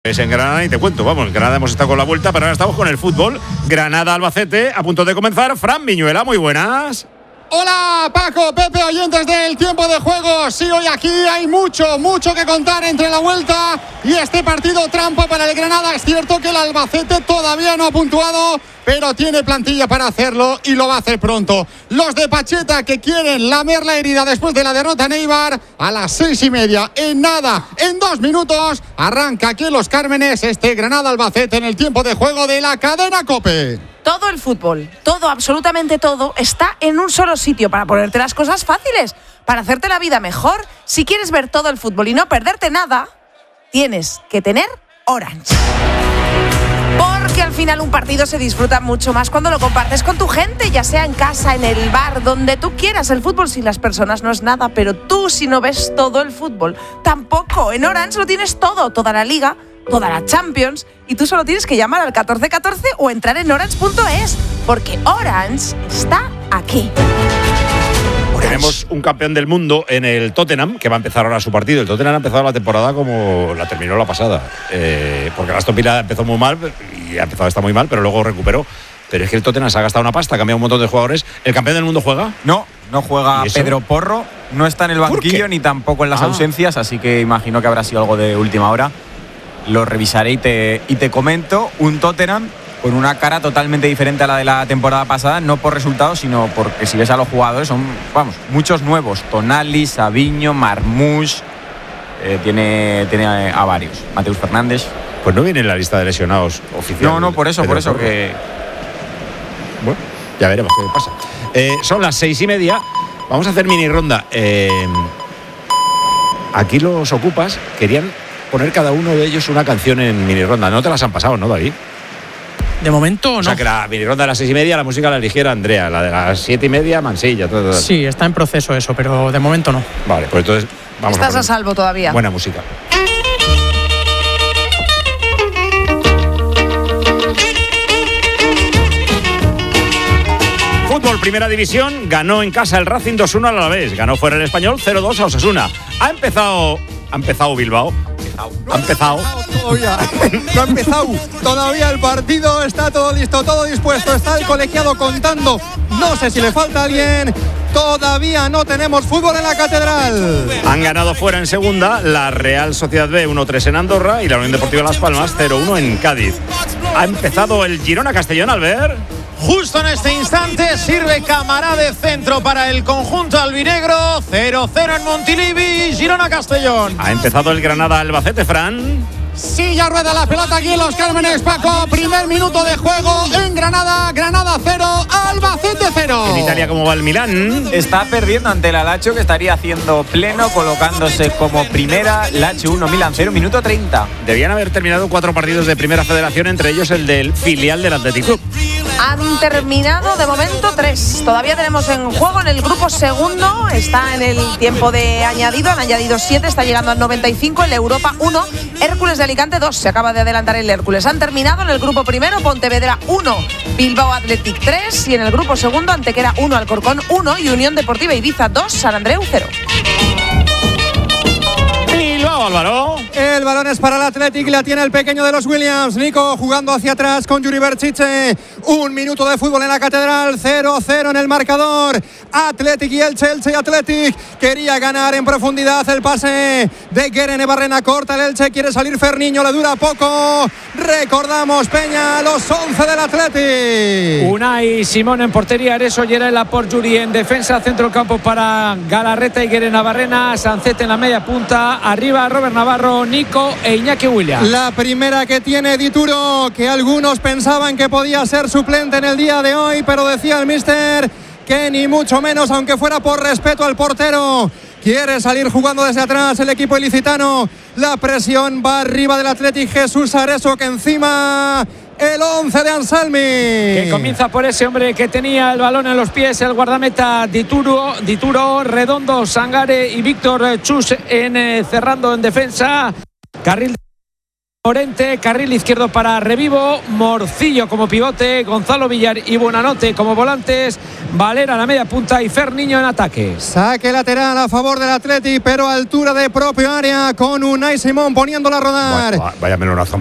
Es en Granada y te cuento, vamos, en Granada hemos estado con la vuelta, pero ahora estamos con el fútbol. Granada-Albacete, a punto de comenzar. Fran Viñuela, muy buenas. Hola Paco, Pepe, oyentes del tiempo de juego. Sí, hoy aquí hay mucho que contar entre la vuelta y este partido trampa para el Granada. Es cierto que el Albacete todavía no ha puntuado, pero tiene plantilla para hacerlo y lo va a hacer pronto. Los de Pacheta que quieren lamer la herida después de la derrota en Eibar, a las 6:30, en nada, en 2 minutos, arranca aquí en Los Cármenes este Granada-Albacete en el tiempo de juego de la cadena COPE. Todo el fútbol, todo, absolutamente todo, está en un solo sitio para ponerte las cosas fáciles, para hacerte la vida mejor. Si quieres ver todo el fútbol y no perderte nada, tienes que tener Orange. Porque al final un partido se disfruta mucho más cuando lo compartes con tu gente, ya sea en casa, en el bar, donde tú quieras. El fútbol sin las personas no es nada, pero tú si no ves todo el fútbol, tampoco. En Orange lo tienes todo, toda la Liga, toda la Champions, y tú solo tienes que llamar al 1414 o entrar en orange.es, porque Orange está aquí. Orange. Tenemos un campeón del mundo en el Tottenham, que va a empezar ahora su partido. El Tottenham ha empezado la temporada como la terminó la pasada, porque Aston Villa empezó muy mal y ha empezado a estar muy mal, pero luego recuperó. Pero es que el Tottenham se ha gastado una pasta, ha cambiado un montón de jugadores. ¿El campeón del mundo juega? No juega Pedro Porro, no está en el banquillo ni tampoco en las ausencias, así que imagino que habrá sido algo de última hora. Lo revisaré y te comento. Un Tottenham con una cara totalmente diferente a la de la temporada pasada, no por resultados, sino porque si ves a los jugadores son, muchos nuevos. Tonali, Savinho, Marmoush, tiene a varios. Mateus Fernández. Pues no viene en la lista de lesionados oficial. No, por eso que... Bueno, ya veremos qué pasa. Son las 6:30. Vamos a hacer mini ronda. Aquí los ocupas querían poner cada uno de ellos una canción en mini ronda. No te las han pasado, ¿no, David? De momento no. O sea, que la mini ronda de las 6:30 la música la eligiera Andrea, la de las 7:30 Mansilla. Todo. Sí, está en proceso eso, pero de momento no. Vale, pues entonces vamos Estás a salvo todavía. Buena música. Fútbol, primera división, ganó en casa el Racing 2-1 al Alavés, ganó fuera el Español 0-2 a Osasuna. Ha empezado Bilbao. No ha empezado todavía el partido, está todo listo, todo dispuesto, está el colegiado contando, no sé si le falta alguien, todavía no tenemos fútbol en la Catedral. Han ganado fuera en segunda la Real Sociedad B 1-3 en Andorra y la Unión Deportiva Las Palmas 0-1 en Cádiz. Ha empezado el Girona-Castellón, Albert. Justo en este instante sirve Camará de centro para el conjunto albinegro. 0-0 en Montilivi, Girona-Castellón. Ha empezado el Granada-Albacete, Fran. Sí, ya rueda la pelota aquí en Los Cármenes, Paco. Primer minuto de juego en Granada. Granada 0, Albacete 0. En Italia, ¿cómo va el Milán? Está perdiendo ante el Lazio, que estaría haciendo pleno, colocándose como primera. Lazio 1, Milán 0, minuto 30. Debían haber terminado 4 partidos de primera federación, entre ellos el del filial del Athletic Club. Han terminado de momento 3. Todavía tenemos en juego en el grupo segundo. Está en el tiempo de añadido. Han añadido 7. Está llegando al 95. El Europa 1. Hércules de Alicante 2. Se acaba de adelantar el Hércules. Han terminado en el grupo primero. Pontevedra 1. Bilbao Athletic 3. Y en el grupo segundo, Antequera 1. Alcorcón 1. Y Unión Deportiva Ibiza 2. San Andreu 0. Bilbao, Álvaro. El balón es para el Athletic, la tiene el pequeño de los Williams. Nico jugando hacia atrás con Yuri Berchiche. 1 minuto de fútbol en la Catedral, 0-0 en el marcador. Athletic y Elche y Athletic. Quería ganar en profundidad el pase de Guerene Barrena. Corta el Elche, quiere salir Ferniño, le dura poco. Recordamos, Peña, los 11 del Athletic. Unai Simón en portería, Areso, Yerela por Yuri en defensa, centro del campo para Galarreta y Guerena Barrena. Sancet en la media punta, arriba Robert Navarro, Nico e Iñaki Williams. La primera que tiene Dituro, que algunos pensaban que podía ser suplente en el día de hoy, pero decía el míster que ni mucho menos, aunque fuera por respeto al portero. Quiere salir jugando desde atrás el equipo ilicitano. La presión va arriba del Athletic. Jesús Areso, que encima el 11 de Anselmi. Que comienza por ese hombre que tenía el balón en los pies, el guardameta Dituro, Redondo, Sangare y Víctor Chus cerrando en defensa. Carril Morente, carril izquierdo para Revivo, Morcillo como pivote, Gonzalo Villar y Buenanote como volantes, Valera a la media punta y Fer Niño en ataque. Saque lateral a favor del Atleti, pero a altura de propio área con Unai Simón poniéndola a rodar. Vaya melonazo